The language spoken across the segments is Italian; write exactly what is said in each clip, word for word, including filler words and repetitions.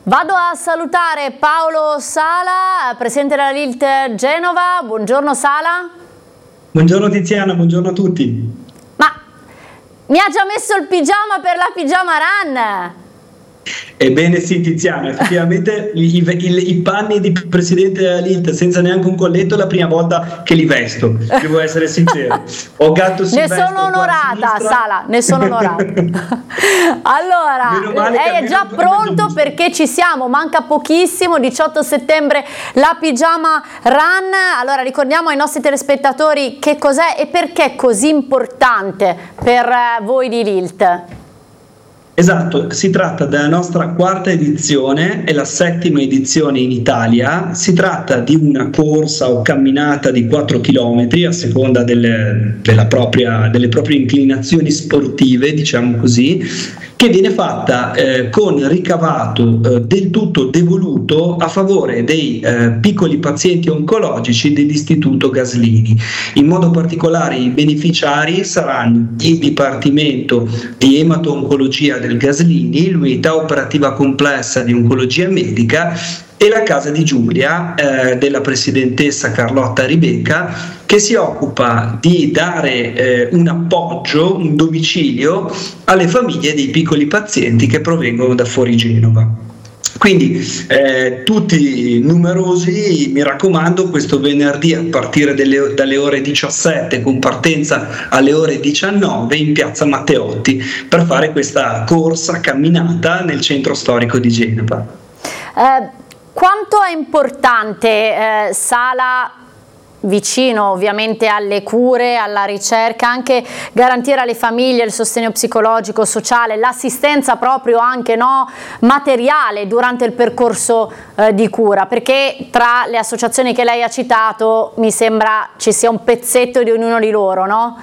Vado a salutare Paolo Sala, presidente della Lilt Genova. Buongiorno Sala. Buongiorno Tiziana, buongiorno a tutti. Ma mi ha già messo il pigiama per la pigiama run? Ebbene sì Tiziana, effettivamente i, i, i panni di presidente della Lilt senza neanche un colletto è la prima volta che li vesto, devo essere sincero. Ho gatto ne sono onorata Sala, ne sono onorata. Allora, lei è già pronto perché ci siamo, manca pochissimo, diciotto settembre la pigiama run. Allora ricordiamo ai nostri telespettatori che cos'è e perché è così importante per voi di Lilt. Esatto, si tratta della nostra quarta edizione e la settima edizione in Italia. Si tratta di una corsa o camminata di quattro chilometri a seconda delle, della propria, delle proprie inclinazioni sportive, diciamo così, che viene fatta eh, con ricavato eh, del tutto devoluto a favore dei eh, piccoli pazienti oncologici dell'Istituto Gaslini. In modo particolare i beneficiari saranno il Dipartimento di Emato-Oncologia del Gaslini, l'Unità Operativa Complessa di Oncologia Medica e la Casa di Giulia eh, della presidentessa Carlotta Ribecca, che si occupa di dare eh, un appoggio, un domicilio alle famiglie dei piccoli pazienti che provengono da fuori Genova. Quindi eh, tutti numerosi, mi raccomando, questo venerdì a partire delle, dalle ore diciassette con partenza alle ore diciannove in piazza Matteotti per fare questa corsa camminata nel centro storico di Genova. Eh, quanto è importante eh, Sala, vicino ovviamente alle cure, alla ricerca, anche garantire alle famiglie il sostegno psicologico, sociale, l'assistenza proprio anche no, materiale durante il percorso eh, di cura, perché tra le associazioni che lei ha citato mi sembra ci sia un pezzetto di ognuno di loro, no?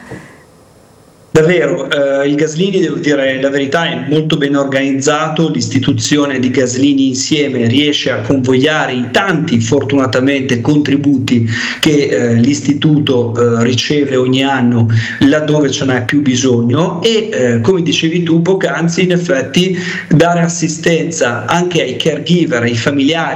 Davvero, eh, il Gaslini, devo dire la verità, è molto ben organizzato. L'istituzione di Gaslini Insieme riesce a convogliare i tanti, fortunatamente, contributi che eh, l'istituto eh, riceve ogni anno laddove ce n'è più bisogno e, eh, come dicevi tu poc'anzi, in effetti dare assistenza anche ai caregiver, ai familiari